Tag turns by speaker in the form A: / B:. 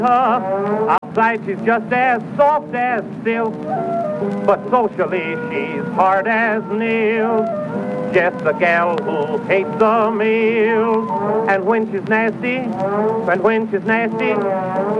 A: her. Outside she's just as soft as silk, but socially she's hard as nails. Just a gal who hates the meals. And when she's nasty,